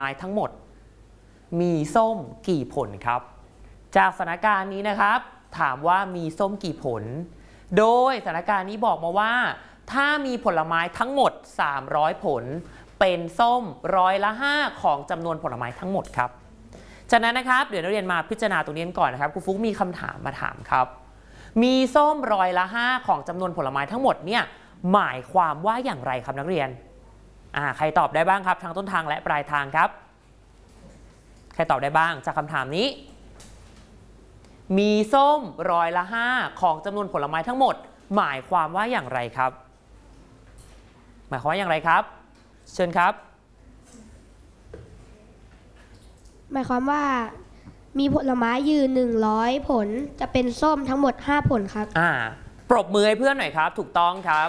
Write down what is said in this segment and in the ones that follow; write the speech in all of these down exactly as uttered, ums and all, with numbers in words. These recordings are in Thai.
ไม้ทั้งหมดมีส้มกี่ผลครับจากสถานการณ์นี้นะครับถามว่ามีส้มกี่ผลโดยสถานการณ์นี้บอกมาว่าถ้ามีผลไม้ทั้งหมดสามร้อยผลเป็นส้มร้อยละห้าของจำนวนผลไม้ทั้งหมดครับจากนั้นนะครับเดี๋ยวนักเรียนมาพิจารณาตรงนี้ก่อนนะครับครูฟุ๊กมีคำถามมาถามครับมีส้มร้อยละห้าของจำนวนผลไม้ทั้งหมดเนี่ยหมายความว่าอย่างไรครับนักเรียนอ่าใครตอบได้บ้างครับทางต้นทางและปลายทางครับใครตอบได้บ้างจากคำถามนี้มีส้มร้อยละห้าของจำนวนผลไม้ทั้งหมดหมายความว่าอย่างไรครับหมายความว่าอย่างไรครับเชิญครับหมายความว่ามีผลไม้ยืนหนึ่งร้อยผลจะเป็นส้มทั้งหมดห้าผลครับอ่าปรบมือให้เพื่อนหน่อยครับถูกต้องครับ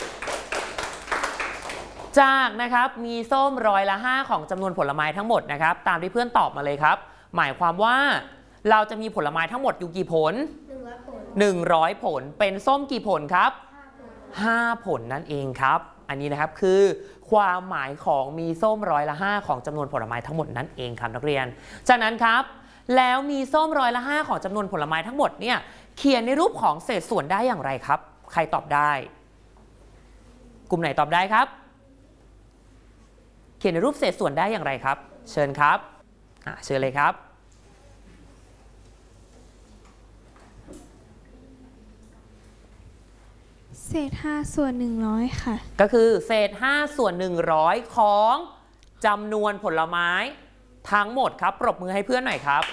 จากนะครับมีส้มร้อยละห้าของจำนวนผลไม้ทั้งหมดนะครับตามที่เพื่อนตอบมาเลยครับหมายความว่าเราจะมีผลไม้ทั้งหมดอยู่กี่ผลหนึ่งร้อยผลเป็นส้มกี่ผลครับห้าผลนั่นเองครับอันนี้นะครับคือความหมายของมีส้มร้อยละห้าของจำนวนผลไม้ทั้งหมดนั่นเองครับนักเรียนจากนั้นครับแล้วมีส้มร้อยละห้าของจำนวนผลไม้ทั้งหมดเนี่ยเขียนในรูปของเศษส่วนได้อย่างไรครับใครตอบได้กลุ่มไหนตอบได้ครับเขียนในรูปเศษส่วนได้อย่างไรครับเชิญครับอ่าเชิญเลยครับเศษห้าส่วนหนึ่งร้อยค่ะก็คือเศษห้าส่วนหนึ่งร้อยของจำนวนผลไม้ทั้งหมดครับปรบมือให้เพื่อนหน่อยครับ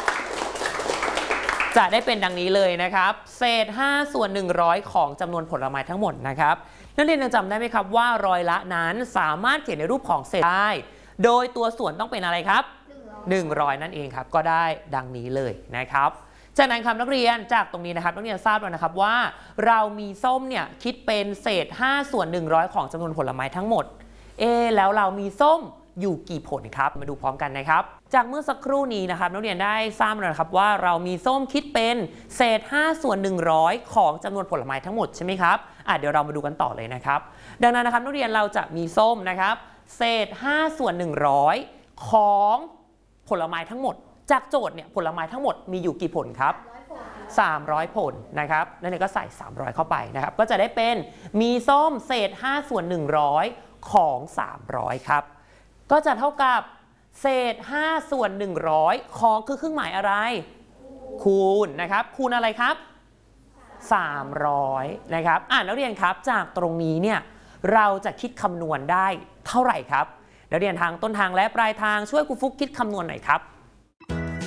จะได้เป็นดังนี้เลยนะครับเศษห้าส่วนหนึ่งร้อยของจำนวนผลไม้ทั้งหมดนะครับนักเรียนยังจำได้ไหมครับว่าร้อยละนั้นสามารถเขียนในรูปของเศษได้โดยตัวส่วนต้องเป็นอะไรครับหนึ่งร้อยนั่นเองครับก็ได้ดังนี้เลยนะครับจากนั้นครับนักเรียนจากตรงนี้นะครับนักเรียนทราบแล้วนะครับว่าเรามีส้มเนี่ยคิดเป็นเศษห้าส่วนหนึ่งร้อยของจำนวนผลไม้ทั้งหมดเอแล้วเรามีส้มอยู่กี่ผลครับมาดูพร้อมกันนะครับจากเมื่อสักครู่นี้นะครับนักเรียนได้ทราบแล้วนะครับว่าเรามีส้มคิดเป็นเศษห้าส่วนหนึ่งร้อยของจำนวนผลไม้ทั้งหมดใช่ไหมครับอ่ะเดี๋ยวเรามาดูกันต่อเลยนะครับดังนั้นนะครับนักเรียนเราจะมีส้มนะครับเศษห้าส่วนหนึ่งร้อยของผลไม้ทั้งหมดจากโจทย์เนี่ยผลไม้ทั้งหมดมีอยู่กี่ผลครับสามร้อยผลนะครับนั่นเองก็ใส่สามร้อยเข้าไปนะครับก็จะได้เป็นมีส้มเศษห้าส่วนหนึ่งร้อยของสามร้อยครับก็จะเท่ากับเศษห้าส่วนหนึ่งร้อยของคือเครื่องหมายอะไรคูณนะครับคูณอะไรครับสามร้อยนะครับอ่านักเรียนครับจากตรงนี้เนี่ยเราจะคิดคำนวณได้เท่าไหร่ครับนักเรียนทางต้นทางและปลายทางช่วยครูฟุกคิดคำนวณหน่อยครับ